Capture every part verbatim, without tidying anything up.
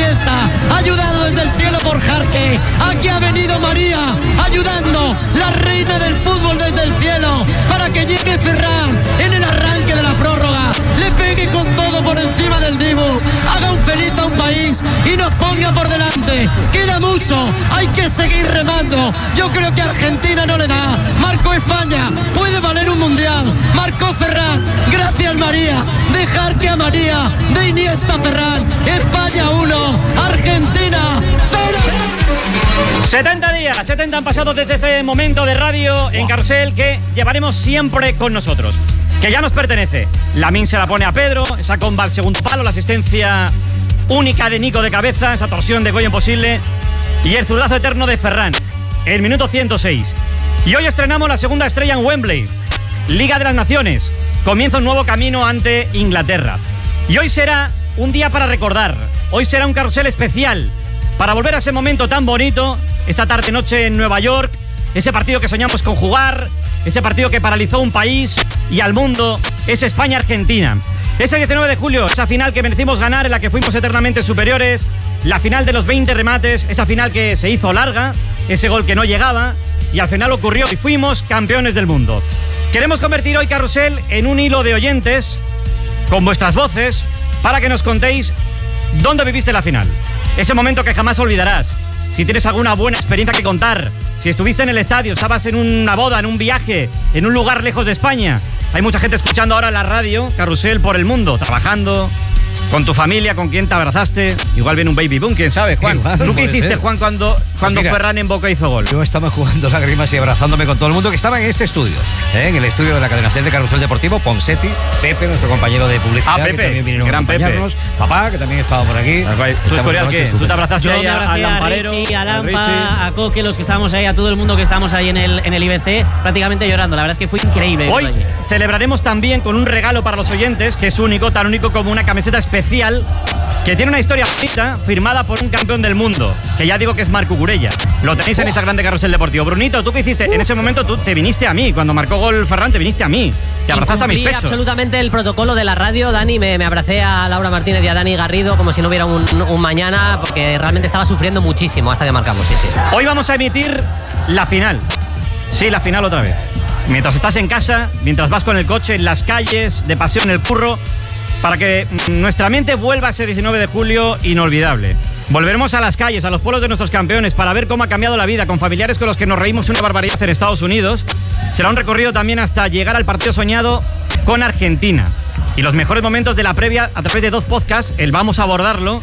Iniesta, ayudado desde el cielo por Jarque. Aquí ha venido María, ayudando, la reina del fútbol desde el cielo, para que llegue Ferran en el arranque de la prórroga, le pegue con todo por encima del Dibu, haga un feliz a un país y nos ponga por delante. Queda mucho, hay que seguir remando. Yo creo que Argentina no le da. Marcó España, puede valer un mundial. Marcó Ferran, gracias María. Dejar que a María, de Iniesta a Ferran. España uno, Argentina cero. setenta días, setenta han pasado desde este momento de radio en Carrusel que llevaremos siempre con nosotros, que ya nos pertenece. Lamine se la pone a Pedro, esa comba al segundo palo, la asistencia única de Nico de cabeza, esa torsión de Goyo imposible y el zurdazo eterno de Ferran, el minuto ciento seis. Y hoy estrenamos la segunda estrella en Wembley, Liga de las Naciones, comienza un nuevo camino ante Inglaterra. Y hoy será un día para recordar, hoy será un carrusel especial, para volver a ese momento tan bonito, esa tarde-noche en Nueva York, ese partido que soñamos con jugar, ese partido que paralizó un país y al mundo, es España-Argentina. Ese diecinueve de julio, esa final que merecimos ganar, en la que fuimos eternamente superiores, la final de los veinte remates, esa final que se hizo larga, ese gol que no llegaba, y al final ocurrió y fuimos campeones del mundo. Queremos convertir hoy Carrusel en un hilo de oyentes, con vuestras voces, para que nos contéis dónde viviste la final. Ese momento que jamás olvidarás. Si tienes alguna buena experiencia que contar, si estuviste en el estadio, estabas en una boda, en un viaje, en un lugar lejos de España. Hay mucha gente escuchando ahora la radio, Carrusel por el mundo, trabajando, con tu familia, con quien te abrazaste. Igual viene un baby boom, quién sabe, Juan. Igual, ¿tú qué hiciste, ser. Juan, cuando, cuando pues Ferran en Boca hizo gol? Yo estaba jugando lágrimas y abrazándome con todo el mundo que estaba en este estudio, ¿eh? En el estudio de la cadena SER de Carrusel Deportivo. Ponsetti, Pepe, nuestro compañero de publicidad, ah, Pepe, que también vinieron gran a acompañarnos. Pepe. Papá, que también estaba por aquí. ¿Tú, Escorial, qué? ¿Tú te abrazaste Yo ahí me abracé al lamparero? A Richie, a Lampa, a Coque, los que estábamos ahí, a todo el mundo que estábamos ahí en el, en el I B C, prácticamente llorando. La verdad es que fue increíble. Hoy celebraremos también con un regalo para los oyentes, que es único, tan único como una camiseta especial, que tiene una historia bonita, firmada por un campeón del mundo, que ya digo que es Marc Cucurella. Lo tenéis en Instagram de Carrusel Deportivo. Brunito, ¿tú qué hiciste? En ese momento tú te viniste a mí, cuando marcó gol Ferran, te viniste a mí. Te abrazaste a mis pechos. Absolutamente el protocolo de la radio, Dani. Me, me abracé a Laura Martínez y a Dani Garrido como si no hubiera un, un mañana, porque realmente estaba sufriendo muchísimo hasta que marcamos. Sí, sí. Hoy vamos a emitir la final. Sí, la final otra vez. Mientras estás en casa, mientras vas con el coche, en las calles, de paseo en el curro, para que nuestra mente vuelva a ese diecinueve de julio inolvidable. Volveremos a las calles, a los pueblos de nuestros campeones, para ver cómo ha cambiado la vida, con familiares con los que nos reímos una barbaridad en Estados Unidos. Será un recorrido también hasta llegar al partido soñado con Argentina. Y los mejores momentos de la previa a través de dos podcasts, el Vamos a abordarlo,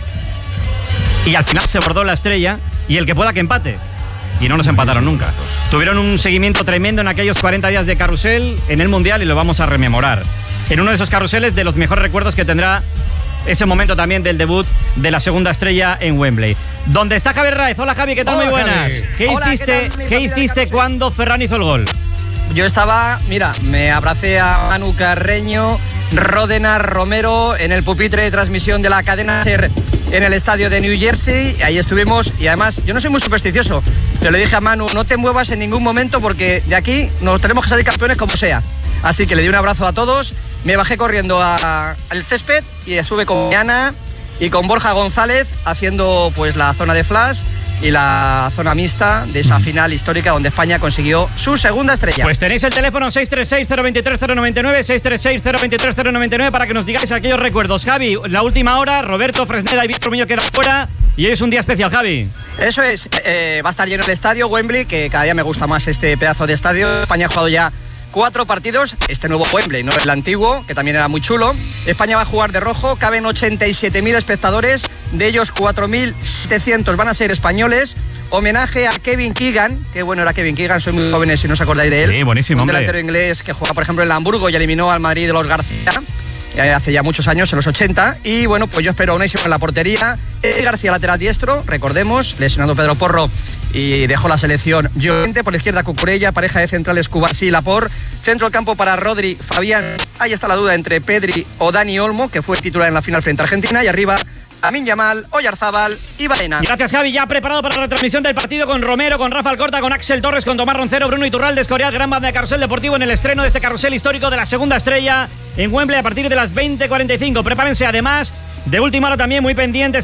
y al final se bordó la estrella, y el que pueda que empate. Y no nos empataron nunca. Tuvieron un seguimiento tremendo en aquellos cuarenta días de Carrusel en el Mundial y lo vamos a rememorar. En uno de esos carruseles de los mejores recuerdos que tendrá ese momento también del debut de la segunda estrella en Wembley. ¿Dónde está Javier Raez? Hola Javi, ¿qué tal? Hola, muy buenas. Javi. ¿Qué Hola, hiciste, ¿qué tal, ¿qué hiciste cuando Ferran hizo el gol? Yo estaba, mira, me abracé a Manu Carreño, Ródenas, Romero en el pupitre de transmisión de la cadena SER en el estadio de New Jersey. Ahí estuvimos y además yo no soy muy supersticioso, pero le dije a Manu, no te muevas en ningún momento porque de aquí nos tenemos que salir campeones como sea. Así que le di un abrazo a todos, me bajé corriendo a, al césped y estuve con Ana y con Borja González haciendo pues la zona de flash y la zona mixta de esa final histórica donde España consiguió su segunda estrella. Pues tenéis el teléfono seis tres seis, cero dos tres, cero nueve nueve, seis tres seis, cero dos tres, cero nueve nueve para que nos digáis aquellos recuerdos. Javi, la última hora, Roberto, Fresneda y Víctor Muñoz quedan fuera y hoy es un día especial, Javi. Eso es, eh, va a estar lleno el estadio Wembley, que cada día me gusta más este pedazo de estadio. España ha jugado ya cuatro partidos, este nuevo Wembley, no el antiguo, que también era muy chulo. España va a jugar de rojo, caben ochenta y siete mil espectadores, de ellos cuatro mil setecientos van a ser españoles. Homenaje a Kevin Keegan, que bueno era Kevin Keegan, soy muy jóvenes si no os acordáis de él. Sí, buenísimo, un hombre. delantero inglés que jugaba, por ejemplo, en el Hamburgo y eliminó al Madrid de los García, eh, hace ya muchos años, en los ochenta. Y bueno, pues yo espero a Unai Simón en la portería. Eddie García, lateral diestro, recordemos, lesionado Pedro Porro y dejó la selección Llorente. Por la izquierda Cucurella, pareja de centrales Cubarsí y Laporte. Centro del campo para Rodri, Fabián. Ahí está la duda entre Pedri o Dani Olmo, que fue titular en la final frente a Argentina. Y arriba Lamine Yamal, Oyarzábal y Baena. Gracias, Javi. Ya preparado para la retransmisión del partido con Romero, con Rafa Alcorta, con Axel Torres, con Tomás Roncero, Bruno Iturralde, Escorial, gran banda de Carrusel Deportivo en el estreno de este carrusel histórico de la segunda estrella en Wembley a partir de las veinte cuarenta y cinco. Prepárense además de última hora también muy pendientes